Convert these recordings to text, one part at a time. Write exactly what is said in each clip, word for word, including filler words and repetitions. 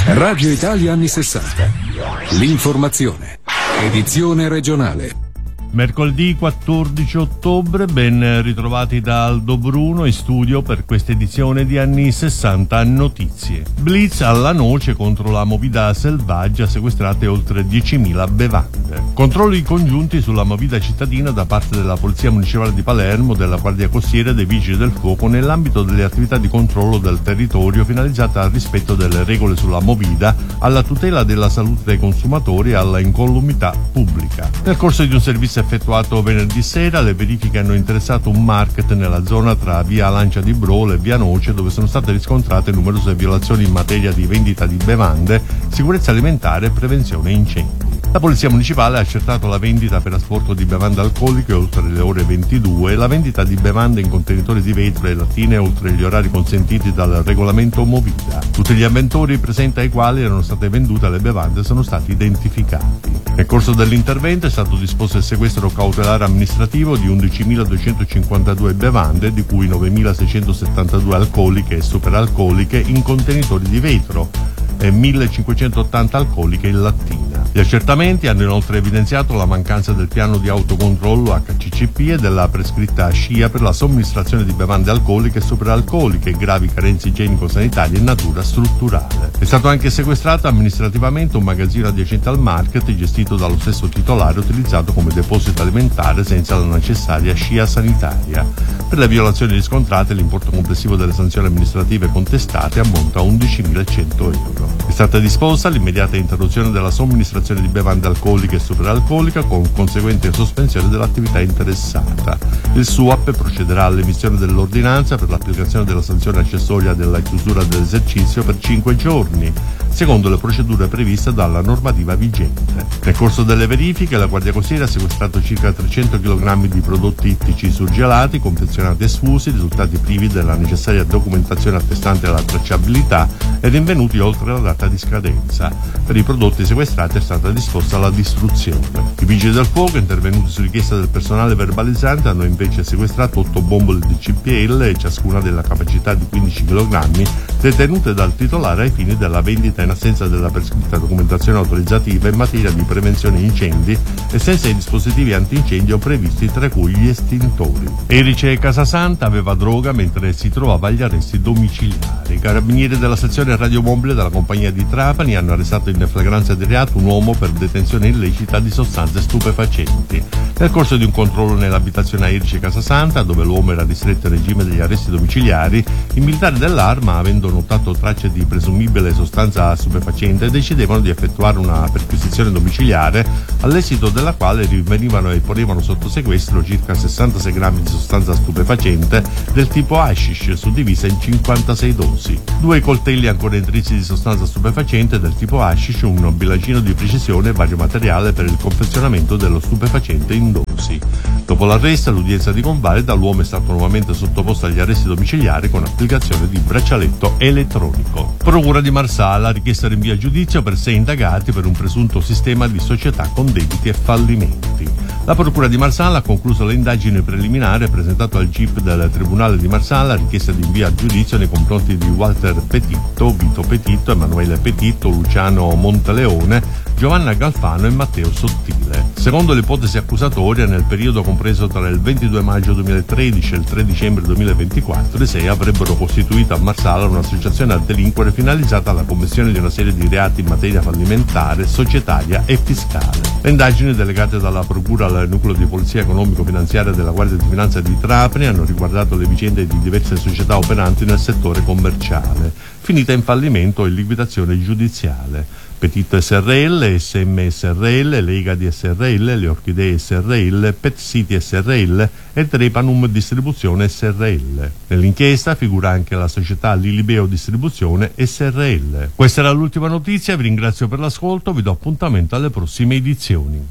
Radio Italia anni sessanta. L'informazione. Edizione regionale. Mercoledì quattordici ottobre, ben ritrovati da Aldo Bruno in studio per questa edizione di anni sessanta notizie. Blitz alla noce contro la movida selvaggia, sequestrate oltre diecimila bevande. Controlli congiunti sulla movida cittadina da parte della Polizia Municipale di Palermo, della Guardia Costiera e dei Vigili del Fuoco nell'ambito delle attività di controllo del territorio finalizzate al rispetto delle regole sulla movida, alla tutela della salute dei consumatori e alla incolumità pubblica. Nel corso di un servizio effettuato venerdì sera, le verifiche hanno interessato un market nella zona tra via Lancia di Brolo e via Noce, dove sono state riscontrate numerose violazioni in materia di vendita di bevande, sicurezza alimentare e prevenzione incendi. La Polizia Municipale ha accertato la vendita per asporto di bevande alcoliche oltre le ore ventidue e la vendita di bevande in contenitori di vetro e lattine oltre gli orari consentiti dal regolamento Movida. Tutti gli avventori presenti ai quali erano state vendute le bevande sono stati identificati. Nel corso dell'intervento è stato disposto il sequestro cautelare amministrativo di undicimiladuecentocinquantadue bevande, di cui novemilaseicentosettantadue alcoliche e superalcoliche in contenitori di vetro e millecinquecentottanta alcoliche in lattina. Gli accertamenti hanno inoltre evidenziato la mancanza del piano di autocontrollo H C C P e della prescritta S C I A per la somministrazione di bevande alcoliche e superalcoliche e gravi carenze igienico-sanitarie in natura strutturale. È stato anche sequestrato amministrativamente un magazzino adiacente al market gestito dallo stesso titolare, utilizzato come deposito alimentare senza la necessaria S C I A sanitaria. Per le violazioni riscontrate l'importo complessivo delle sanzioni amministrative contestate ammonta a undicimilacento euro. È stata disposta l'immediata interruzione della somministrazione di bevande alcoliche e superalcolica con conseguente sospensione dell'attività interessata. Il S U A P procederà all'emissione dell'ordinanza per l'applicazione della sanzione accessoria della chiusura dell'esercizio per cinque giorni, secondo le procedure previste dalla normativa vigente. Nel corso delle verifiche la Guardia Costiera ha sequestrato circa trecento chilogrammi di prodotti ittici surgelati, confezionati e sfusi, risultati privi della necessaria documentazione attestante la tracciabilità e rinvenuti oltre la data di scadenza. Per i prodotti sequestrati è stata disposta la distruzione. I vigili del fuoco, intervenuti su richiesta del personale verbalizzante, hanno invece sequestrato otto bombole di C P L, ciascuna della capacità di quindici chilogrammi, detenute dal titolare ai fini della vendita in assenza della prescritta documentazione autorizzativa in materia di prevenzione incendi e senza i dispositivi antincendio previsti, tra cui gli estintori. Erice Casasanta aveva droga mentre si trovava agli arresti domiciliari. I carabinieri della sezione radiomobile della compagnia di Trapani hanno arrestato in flagranza di reato un uomo per detenzione illecita di sostanze stupefacenti. Nel corso di un controllo nell'abitazione a Erice Casasanta, dove l'uomo era ristretto in regime degli arresti domiciliari, i militari dell'Arma, avendo notato tracce di presumibile sostanza stupefacente, decidevano di effettuare una perquisizione domiciliare, all'esito della quale rinvenivano e ponevano sotto sequestro circa sessantasei grammi di sostanza stupefacente del tipo hashish, suddivisa in cinquantasei dosi, due coltelli ancora intrisi di sostanza stupefacente del tipo hashish, un bilancino di precisione e vario materiale per il confezionamento dello stupefacente in dosi. Dopo l'arresto e l'udienza di convalida, l'uomo è stato nuovamente sottoposto agli arresti domiciliari con applicazione di braccialetto elettronico. Procura di Marsala ha richiesto rinvio a giudizio per sei indagati per un presunto sistema di società con debiti e fallimenti. La Procura di Marsala ha concluso le indagini preliminari e presentato al G I P del Tribunale di Marsala richiesta di invio a giudizio nei confronti di Walter Petitto, Vito Petitto, Emanuele Petitto, Luciano Monteleone, Giovanna Galfano e Matteo Sottile. Secondo l'ipotesi accusatoria, nel periodo compreso tra il ventidue maggio duemilatredici e il tre dicembre duemilaventiquattro, i sei avrebbero costituito a Marsala un'associazione a delinquere finalizzata alla commissione di una serie di reati in materia fallimentare, societaria e fiscale. Le indagini delegate dalla Procura al Nucleo di Polizia Economico-Finanziaria della Guardia di Finanza di Trapani hanno riguardato le vicende di diverse società operanti nel settore commerciale, finita in fallimento o in liquidazione giudiziale. Petitto S R L, S M S R L, Lega di S R L, Le Orchidee S R L, Pet City S R L e Trepanum Distribuzione S R L. Nell'inchiesta figura anche la società Lilibeo Distribuzione S R L. Questa era l'ultima notizia, vi ringrazio per l'ascolto, vi do appuntamento alle prossime edizioni.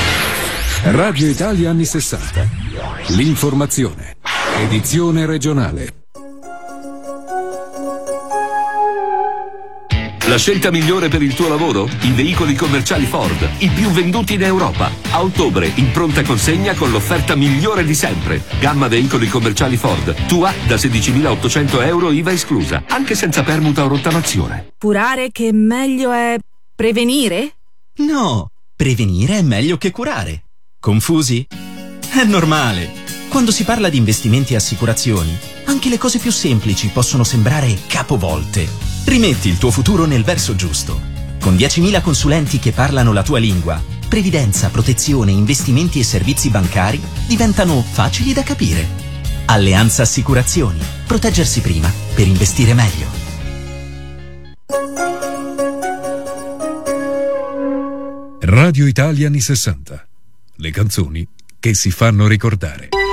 Radio Italia anni sessanta. L'informazione. Edizione regionale. La scelta migliore per il tuo lavoro? I veicoli commerciali Ford, i più venduti in Europa. A ottobre in pronta consegna con l'offerta migliore di sempre. Gamma veicoli commerciali Ford, tua da sedicimilaottocento euro I V A esclusa, anche senza permuta o rottamazione. Curare che meglio è prevenire? No, prevenire è meglio che curare. Confusi? È normale. Quando si parla di investimenti e assicurazioni, anche le cose più semplici possono sembrare capovolte. Rimetti il tuo futuro nel verso giusto. Con diecimila consulenti che parlano la tua lingua, previdenza, protezione, investimenti e servizi bancari diventano facili da capire. Alleanza Assicurazioni. Proteggersi prima per investire meglio. Radio Italia anni sessanta. Le canzoni che si fanno ricordare.